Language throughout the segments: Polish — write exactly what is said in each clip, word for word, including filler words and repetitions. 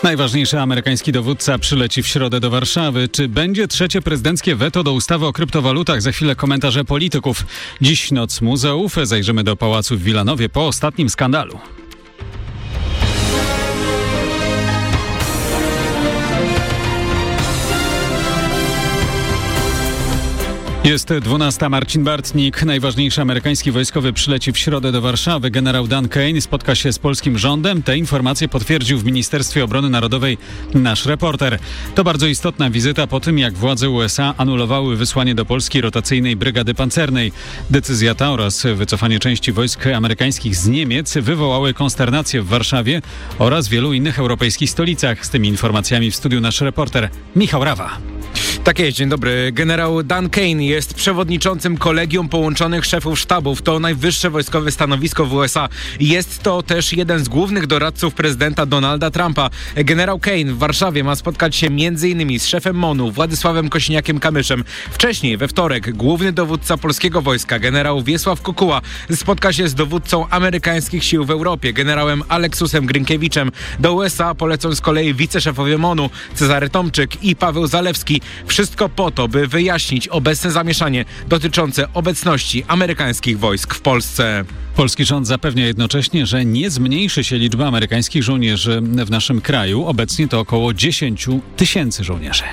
Najważniejszy amerykański dowódca przyleci w środę do Warszawy. Czy będzie trzecie prezydenckie weto do ustawy o kryptowalutach? Za chwilę komentarze polityków. Dziś noc muzeów. Zajrzymy do pałacu w Wilanowie po ostatnim skandalu. Jest dwunasta. Marcin Bartnik. Najważniejszy amerykański wojskowy przyleci w środę do Warszawy. Generał Dan Kane spotka się z polskim rządem. Te informacje potwierdził w Ministerstwie Obrony Narodowej nasz reporter. To bardzo istotna wizyta po tym, jak władze U S A anulowały wysłanie do Polski rotacyjnej brygady pancernej. Decyzja ta oraz wycofanie części wojsk amerykańskich z Niemiec wywołały konsternację w Warszawie oraz wielu innych europejskich stolicach. Z tymi informacjami w studiu nasz reporter Michał Rawa. Tak jest, dzień dobry. Generał Dan Kane jest przewodniczącym Kolegium Połączonych Szefów Sztabów. To najwyższe wojskowe stanowisko w U S A. Jest to też jeden z głównych doradców prezydenta Donalda Trumpa. Generał Kane w Warszawie ma spotkać się między innymi z szefem M O N-u Władysławem Kosiniakiem-Kamyszem. Wcześniej, we wtorek, główny dowódca polskiego wojska, generał Wiesław Kukuła, spotka się z dowódcą amerykańskich sił w Europie, generałem Aleksusem Grynkiewiczem. Do U S A polecą z kolei wiceszefowie M O N-u Cezary Tomczyk i Paweł Zalewski. Wszystko po to, by wyjaśnić obecne zamieszanie dotyczące obecności amerykańskich wojsk w Polsce. Polski rząd zapewnia jednocześnie, że nie zmniejszy się liczba amerykańskich żołnierzy w naszym kraju. Obecnie to około dziesięć tysięcy żołnierzy.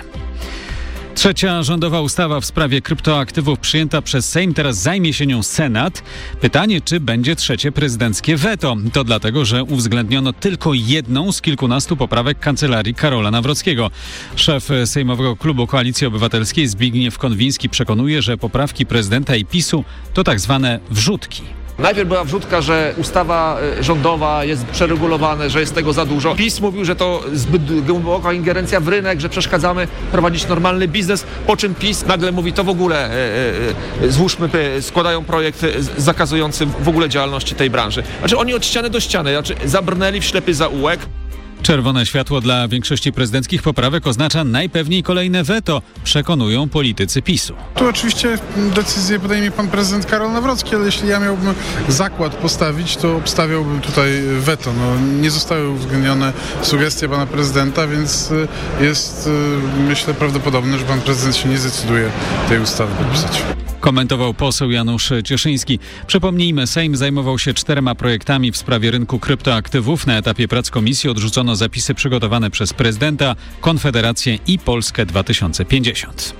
Trzecia rządowa ustawa w sprawie kryptoaktywów przyjęta przez Sejm, teraz zajmie się nią Senat. Pytanie, czy będzie trzecie prezydenckie weto. To dlatego, że uwzględniono tylko jedną z kilkunastu poprawek kancelarii Karola Nawrockiego. Szef Sejmowego Klubu Koalicji Obywatelskiej Zbigniew Konwiński przekonuje, że poprawki prezydenta i PiSu to tak zwane wrzutki. Najpierw była wrzutka, że ustawa rządowa jest przeregulowana, że jest tego za dużo. PiS mówił, że to zbyt głęboka ingerencja w rynek, że przeszkadzamy prowadzić normalny biznes, po czym PiS nagle mówi, to w ogóle e, e, złóżmy, składają projekt zakazujący w ogóle działalności tej branży. Znaczy oni od ściany do ściany, znaczy zabrnęli w ślepy zaułek. Czerwone światło dla większości prezydenckich poprawek oznacza najpewniej kolejne weto, przekonują politycy PiSu. Tu oczywiście decyzję podejmie pan prezydent Karol Nawrocki, ale jeśli ja miałbym zakład postawić, to obstawiałbym tutaj weto. No, nie zostały uwzględnione sugestie pana prezydenta, więc jest, myślę, prawdopodobne, że pan prezydent się nie zdecyduje tej ustawy podpisać. Komentował poseł Janusz Cieszyński. Przypomnijmy, Sejm zajmował się czterema projektami w sprawie rynku kryptoaktywów. Na etapie prac komisji odrzucono zapisy przygotowane przez prezydenta, Konfederację i Polskę dwa tysiące pięćdziesiąt.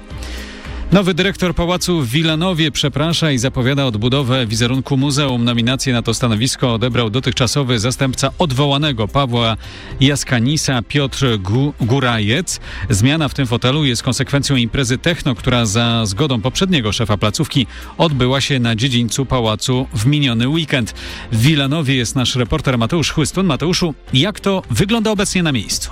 Nowy dyrektor pałacu w Wilanowie przeprasza i zapowiada odbudowę wizerunku muzeum. Nominację na to stanowisko odebrał dotychczasowy zastępca odwołanego Pawła Jaskanisa Piotr Gurajec. Zmiana w tym fotelu jest konsekwencją imprezy techno, która za zgodą poprzedniego szefa placówki odbyła się na dziedzińcu pałacu w miniony weekend. W Wilanowie jest nasz reporter Mateusz Chłystun. Mateuszu, jak to wygląda obecnie na miejscu?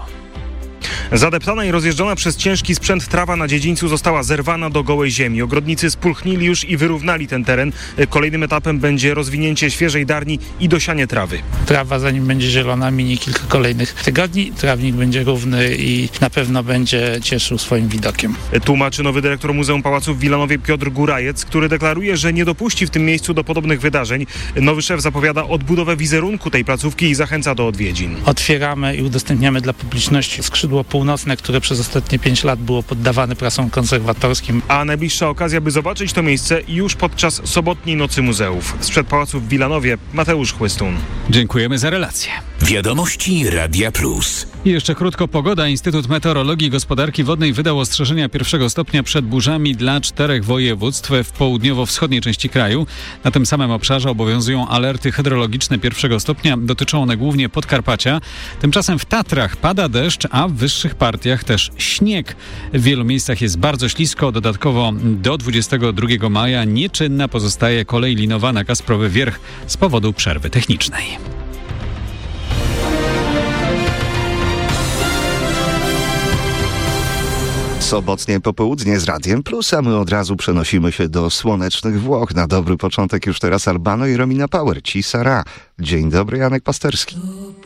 Zadeptana i rozjeżdżona przez ciężki sprzęt trawa na dziedzińcu została zerwana do gołej ziemi. Ogrodnicy spulchnili już i wyrównali ten teren. Kolejnym etapem będzie rozwinięcie świeżej darni i dosianie trawy. Trawa, zanim będzie zielona, minie kilka kolejnych tygodni. Trawnik będzie równy i na pewno będzie cieszył swoim widokiem. Tłumaczy nowy dyrektor Muzeum Pałacu w Wilanowie Piotr Gurajec, który deklaruje, że nie dopuści w tym miejscu do podobnych wydarzeń. Nowy szef zapowiada odbudowę wizerunku tej placówki i zachęca do odwiedzin. Otwieramy i udostępniamy dla publiczności skrzydło północne, które przez ostatnie pięć lat było poddawane prasom konserwatorskim. A najbliższa okazja, by zobaczyć to miejsce już podczas sobotniej Nocy Muzeów. Sprzed pałacu w Wilanowie Mateusz Chłystun. Dziękujemy za relację. Wiadomości Radia Plus. I jeszcze krótko pogoda. Instytut Meteorologii i Gospodarki Wodnej wydał ostrzeżenia pierwszego stopnia przed burzami dla czterech województw w południowo-wschodniej części kraju. Na tym samym obszarze obowiązują alerty hydrologiczne pierwszego stopnia. Dotyczą one głównie Podkarpacia. Tymczasem w Tatrach pada deszcz, a w wyższych partiach też śnieg. W wielu miejscach jest bardzo ślisko. Dodatkowo do dwudziestego drugiego maja nieczynna pozostaje kolej linowa na Kasprowy Wierch z powodu przerwy technicznej. Sobotnie popołudnie z Radiem Plus, a my od razu przenosimy się do słonecznych Włoch. Na dobry początek już teraz Albano i Romina Power, Ci Sarà. Dzień dobry, Janek Pasterski.